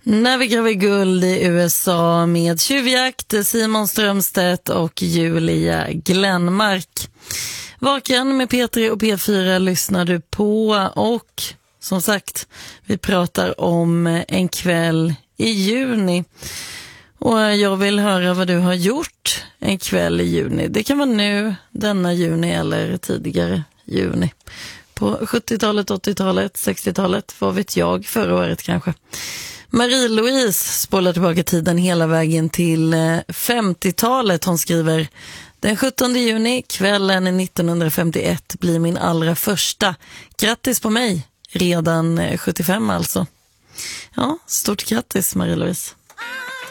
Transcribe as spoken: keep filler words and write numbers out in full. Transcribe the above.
När vi gräver guld i U S A med Tjuvjakt, Simon Strömstedt och Julia Glenmark. Vaken med P tre och P fyra lyssnar du på, och som sagt, vi pratar om en kväll i juni. Och jag vill höra vad du har gjort en kväll i juni. Det kan vara nu, denna juni eller tidigare juni. På sjuttiotalet, åttiotalet, sextiotalet, vad vet jag, förra året kanske. Marie-Louise spolar tillbaka tiden hela vägen till femtiotalet. Hon skriver: den sjuttonde juni, kvällen nittonhundrafemtioett, blir min allra första. Grattis på mig, redan sjuttiofem alltså. Ja, stort grattis Marie-Louise.